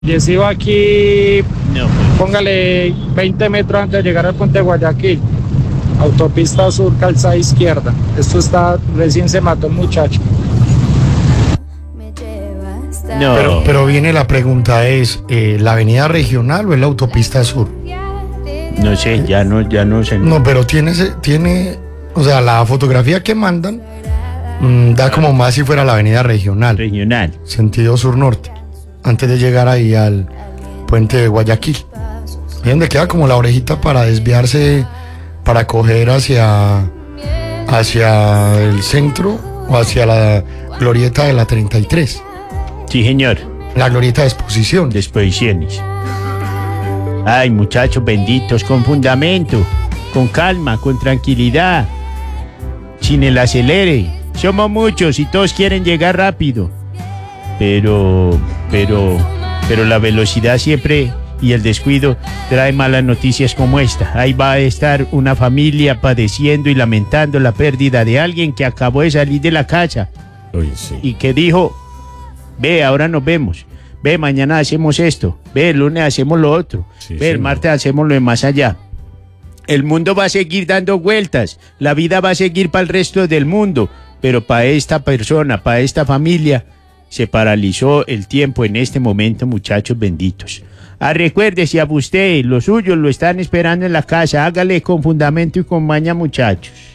Recibo aquí, No, póngale 20 metros antes de llegar al puente de Guayaquil. Autopista sur, calzada izquierda. Esto está, recién se mató el muchacho. no. Pero viene la pregunta, ¿es la avenida regional o es la autopista sur? No sé, ya no sé. No, pero tiene, o sea, la fotografía que mandan da como más si fuera la avenida regional, Regional. sentido sur-norte, antes de llegar ahí al puente de Guayaquil. Ahí donde queda como la orejita para desviarse, para coger hacia el centro o hacia la glorieta de la 33. Sí, señor. La glorieta de exposición. Disposiciones. Ay, muchachos benditos, con fundamento, con calma, con tranquilidad, sin el acelere. Somos muchos y todos quieren llegar rápido. Pero la velocidad siempre y el descuido trae malas noticias como esta. Ahí va a estar una familia padeciendo y lamentando la pérdida de alguien que acabó de salir de la casa Uy, sí. y que dijo: ve, ahora nos vemos. Ve, mañana hacemos esto. Ve, el lunes hacemos lo otro. Sí, Ve, el señor. martes hacemos lo de más allá. El mundo va a seguir dando vueltas. La vida va a seguir para el resto del mundo. Pero para esta persona, para esta familia, se paralizó el tiempo en este momento, muchachos benditos. Recuérdese, a usted, los suyos lo están esperando en la casa. Hágale con fundamento y con maña, muchachos.